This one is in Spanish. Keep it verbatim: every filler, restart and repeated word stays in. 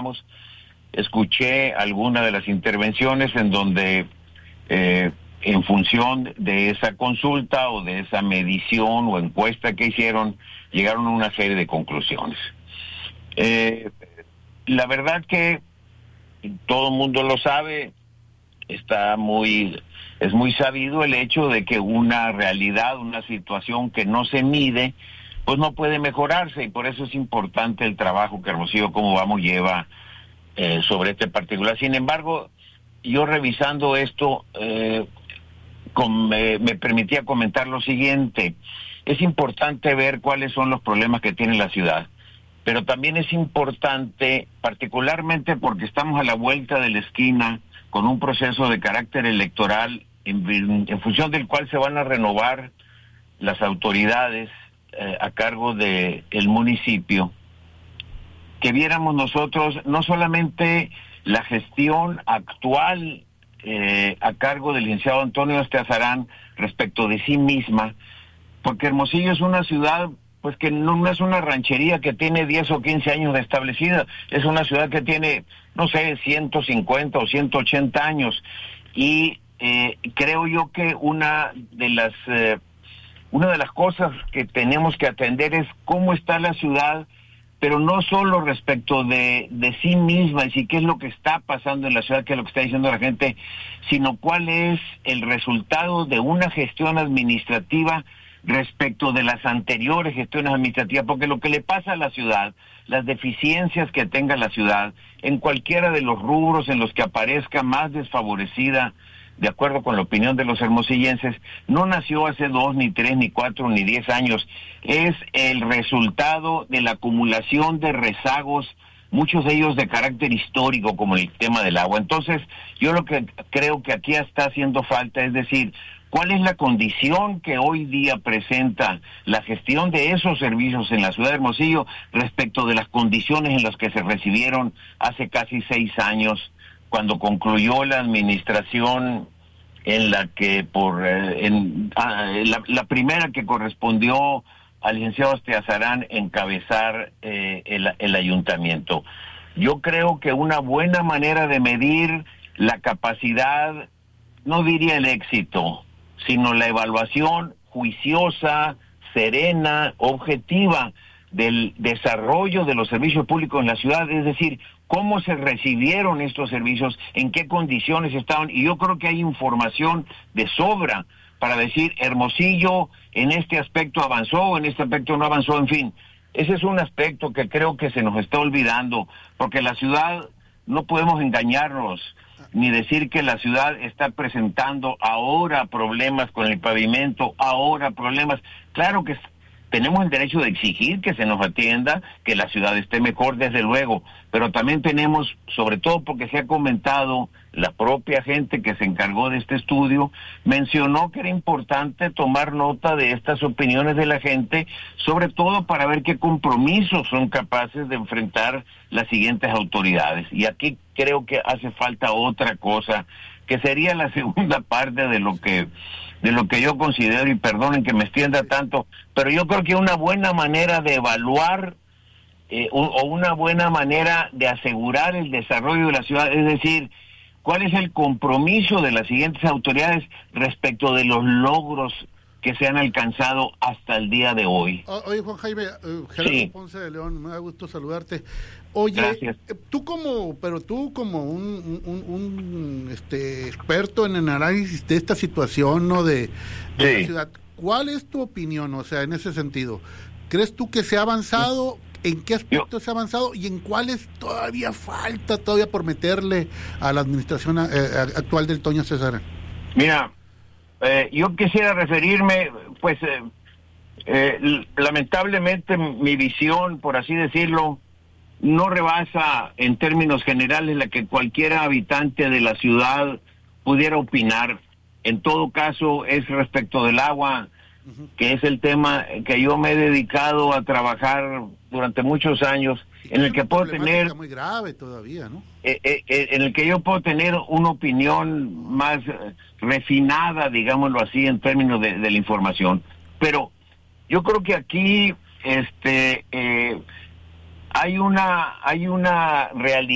platicamos, escuché algunas de las intervenciones en donde eh, en función de esa consulta o de esa medición o encuesta que hicieron, llegaron a una serie de conclusiones. Eh, la verdad que todo el mundo lo sabe, está muy, es muy sabido el hecho de que una realidad, una situación que no se mide, pues no puede mejorarse, y por eso es importante el trabajo que Hermosillo Cómo Vamos lleva eh, sobre este particular. Sin embargo, yo revisando esto, eh, con, eh, me permitía comentar lo siguiente: es importante ver cuáles son los problemas que tiene la ciudad, pero también es importante, particularmente porque estamos a la vuelta de la esquina con un proceso de carácter electoral en, en función del cual se van a renovar las autoridades eh, a cargo de el municipio, que viéramos nosotros no solamente la gestión actual eh, a cargo del licenciado Antonio Esteazarán respecto de sí misma, porque Hermosillo es una ciudad pues que no, no es una ranchería que tiene diez o quince años de establecida, es una ciudad que tiene, no sé, ciento cincuenta o ciento ochenta años, y eh, creo yo que una de las eh, una de las cosas que tenemos que atender es cómo está la ciudad, pero no solo respecto de, de sí misma, y sí qué es lo que está pasando en la ciudad, qué es lo que está diciendo la gente, sino cuál es el resultado de una gestión administrativa respecto de las anteriores gestiones administrativas, porque lo que le pasa a la ciudad, las deficiencias que tenga la ciudad, en cualquiera de los rubros en los que aparezca más desfavorecida, de acuerdo con la opinión de los hermosillenses, no nació hace dos, ni tres, ni cuatro, ni diez años, es el resultado de la acumulación de rezagos, muchos de ellos de carácter histórico, como el tema del agua. Entonces, yo lo que creo que aquí está haciendo falta es decir, ¿cuál es la condición que hoy día presenta la gestión de esos servicios en la ciudad de Hermosillo respecto de las condiciones en las que se recibieron hace casi seis años, cuando concluyó la administración en la que por eh, en, ah, la, la primera que correspondió al licenciado Esteazarán encabezar eh, el, el ayuntamiento? Yo creo que una buena manera de medir la capacidad, no diría el éxito, sino la evaluación juiciosa, serena, objetiva del desarrollo de los servicios públicos en la ciudad, es decir, cómo se recibieron estos servicios, en qué condiciones estaban, y yo creo que hay información de sobra para decir Hermosillo en este aspecto avanzó, en este aspecto no avanzó, en fin. Ese es un aspecto que creo que se nos está olvidando, porque la ciudad, no podemos engañarnos, ni decir que la ciudad está presentando ahora problemas con el pavimento, ahora problemas. Claro que tenemos el derecho de exigir que se nos atienda, que la ciudad esté mejor, desde luego, pero también tenemos, sobre todo porque se ha comentado, la propia gente que se encargó de este estudio mencionó que era importante tomar nota de estas opiniones de la gente, sobre todo para ver qué compromisos son capaces de enfrentar las siguientes autoridades. Y aquí creo que hace falta otra cosa, que sería la segunda parte de lo que de lo que yo considero, y perdonen que me extienda tanto, pero yo creo que una buena manera de evaluar eh, o, o una buena manera de asegurar el desarrollo de la ciudad, es decir, cuál es el compromiso de las siguientes autoridades respecto de los logros que se han alcanzado hasta el día de hoy. Oye, Juan Jaime, uh, Gerardo sí. Ponce de León, me da gusto saludarte. Oye, gracias. Tú como, pero tú como un, un, un este experto en el análisis de esta situación, ¿no? De, de sí. la ciudad, ¿cuál es tu opinión? O sea, en ese sentido, ¿crees tú que se ha avanzado? ¿En qué aspectos se ha avanzado? ¿Y en cuáles todavía falta todavía por meterle a la administración eh, actual del Toño Esteazarán? Mira, eh, yo quisiera referirme, pues, eh, eh, lamentablemente mi visión, por así decirlo, no rebasa en términos generales la que cualquier habitante de la ciudad pudiera opinar. En todo caso, es respecto del agua, uh-huh. que es el tema que yo me he dedicado a trabajar durante muchos años, sí, en el que puedo tener muy grave todavía, ¿no? Eh, eh, eh, en el que yo puedo tener una opinión más eh, refinada, digámoslo así, en términos de, de la información. Pero yo creo que aquí este eh, hay una hay una realidad